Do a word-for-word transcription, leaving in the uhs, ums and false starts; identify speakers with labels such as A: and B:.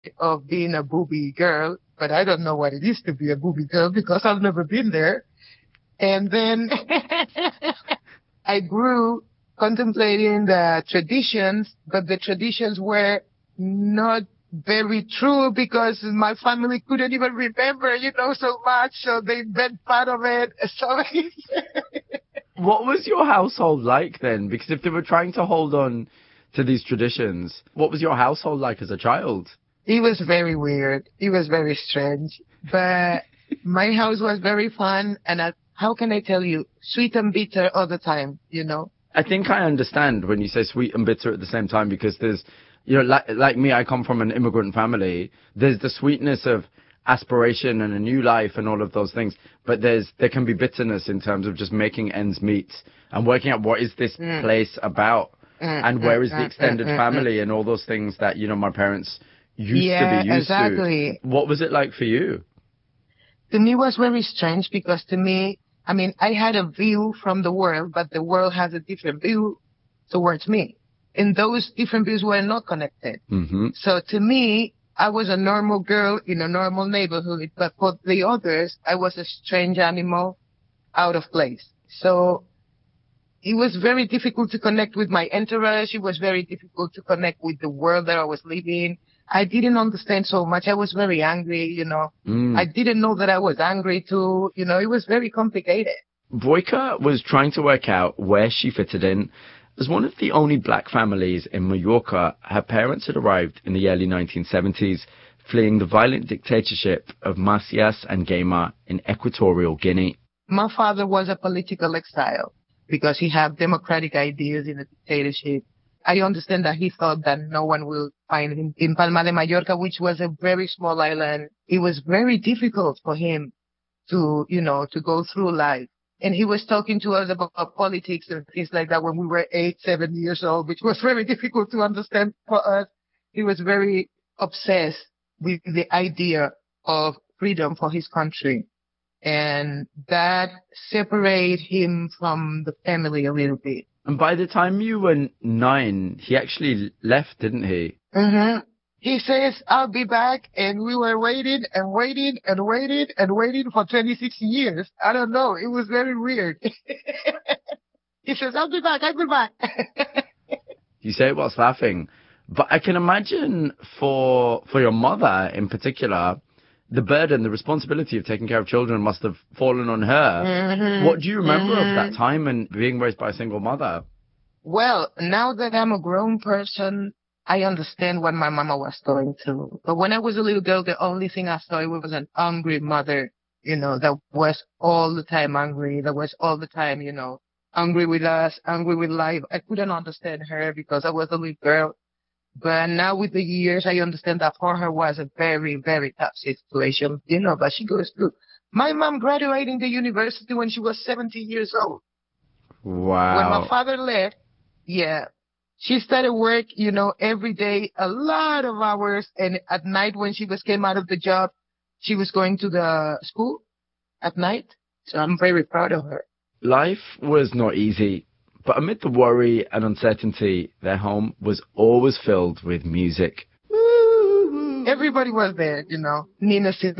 A: of being a booby girl, but I don't know what it is to be a booby girl because I've never been there. And then I grew contemplating the traditions, but the traditions were not very true because my family couldn't even remember, you know, so much. So they bent part of it. So
B: what was your household like then? Because if they were trying to hold on to these traditions, what was your household like as a child?
A: It was very weird. It was very strange. But my house was very fun. And I, how can I tell you? Sweet and bitter all the time, you know?
B: I think I understand when you say sweet and bitter at the same time, because there's, you know, like, like me, I come from an immigrant family. There's the sweetness of aspiration and a new life and all of those things. But there's, there can be bitterness in terms of just making ends meet and working out what is this mm. place about mm, and where mm, is the extended mm, family mm, and all those things that, you know, my parents used
A: yeah,
B: to be used
A: exactly.
B: to. What was it like for you?
A: To me, it was very strange because to me, I mean, I had a view from the world, but the world has a different view towards me. And those different views were not connected.
B: Mm-hmm.
A: So to me, I was a normal girl in a normal neighborhood, but for the others, I was a strange animal out of place. So it was very difficult to connect with my entourage. It was very difficult to connect with the world that I was living. I didn't understand so much. I was very angry, you know. Mm. I didn't know that I was angry too. You know, it was very complicated.
B: Boyka was trying to work out where she fitted in. As one of the only black families in Mallorca, her parents had arrived in the early nineteen seventies, fleeing the violent dictatorship of Macias and Guémar in Equatorial Guinea.
A: My father was a political exile because he had democratic ideas in the dictatorship. I understand that he thought that no one will find him in Palma de Mallorca, which was a very small island. It was very difficult for him to, you know, to go through life. And he was talking to us about, about politics and things like that when we were eight, seven years old, which was very difficult to understand for us. He was very obsessed with the idea of freedom for his country. And that separated him from the family a little bit.
B: And by the time you were nine, he actually left, didn't he?
A: Mm-hmm. He says, I'll be back. And we were waiting and waiting and waiting and waiting for twenty-six years. I don't know. It was very weird. He says, I'll be back. I'll be back.
B: You say it whilst laughing. But I can imagine for for your mother in particular, the burden, the responsibility of taking care of children must have fallen on her. Mm-hmm. What do you remember mm-hmm. of that time and being raised by a single mother?
A: Well, now that I'm a grown person, I understand what my mama was going through. But when I was a little girl, the only thing I saw was an angry mother, you know, that was all the time angry, that was all the time, you know, angry with us, angry with life. I couldn't understand her because I was a little girl. But now with the years, I understand that for her was a very, very tough situation, you know, but she goes through. My mom graduated the university when she was seventy years old.
B: Wow.
A: When my father left, yeah, she started work, you know, every day, a lot of hours. And at night when she was came out of the job, she was going to the school at night. So I'm very proud of her.
B: Life was not easy. But amid the worry and uncertainty, their home was always filled with music.
A: Everybody was there, you know. Nina